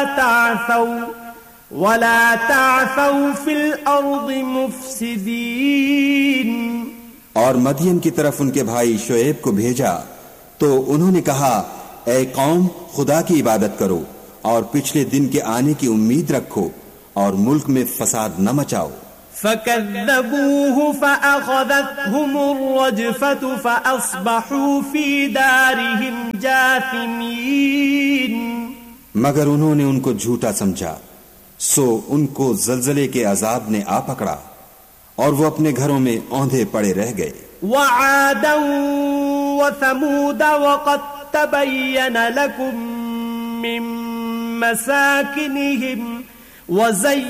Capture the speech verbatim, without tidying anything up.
तासौ वला तासौ फिल अर्दि मुफ्सिदीन। और मदियन की तरफ उनके भाई शुएब को भेजा तो उन्होंने कहा, ऐ कौम, खुदा की इबादत करो और पिछले दिन के आने की उम्मीद रखो और मुल्क में फसाद न मचाओ। फकज़्ज़बूहु फ़अख़ज़तहुमुर्रजफ़तु फ़अस्बहू फ़ी दारिहिम जाथिमीन। मगर उन्होंने उनको झूठा समझा, सो उनको जलजले के अजाब ने आ पकड़ा और वो अपने घरों में औंधे पड़े रह गए। वआदन वसमूद वक़द तबय्यन लकुम मिन मसाकिनिहिम वज़य्यन